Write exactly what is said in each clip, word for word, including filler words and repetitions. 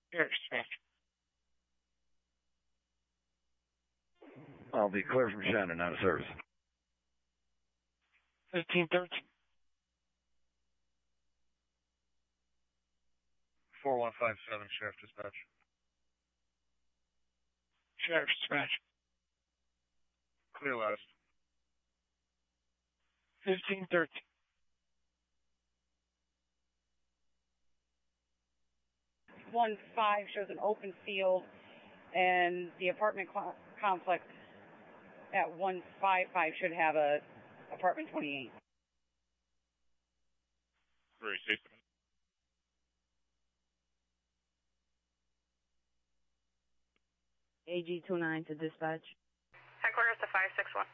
Sheriff dispatch. I'll be clear from Shannon, out of service. fifteen thirteen. four one five seven, Sheriff Dispatch. Sheriff dispatch. Clear last. fifteen thirteen. one five shows an open field, and the apartment cl- complex at one five five should have a apartment twenty-eight. Very safe. A G two nine to dispatch. Headquarters to five six one.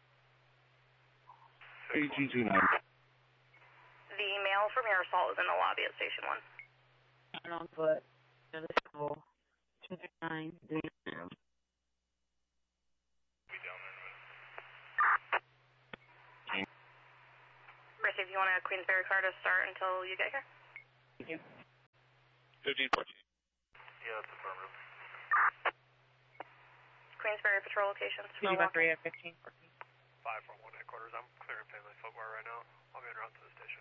A G two nine. The male from your assault is in the lobby at Station one. On foot. Let's go. two three nine. Do you Receive, you want a Queensberry car to start until you get here? Thank you. fifteen fourteen. Yeah, that's affirmative. Queensberry patrol locations. City Bus Ray at fifteen fourteen. five from one headquarters. I'm clearing family footwear right now. I'll be en route to the station.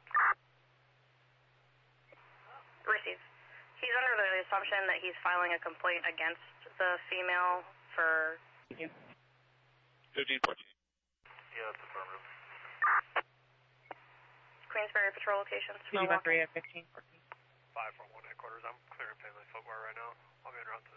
Receive. He's under the assumption that he's filing a complaint against the female for... Thank you. fifteen fourteen. Yeah, that's affirmative. Queensberry patrol locations. City Bus Ray at fifteen fourteen. five from one headquarters. I'm clearing family footwear right now. I'll be en route to